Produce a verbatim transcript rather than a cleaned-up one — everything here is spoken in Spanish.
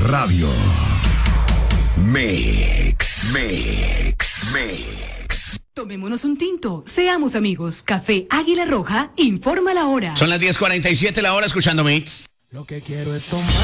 Radio. Mix, Mix, Mix. Tomémonos un tinto, seamos amigos. Café Águila Roja informa la hora. Son las diez cuarenta y siete la hora escuchando Mix. Lo que quiero es tomar.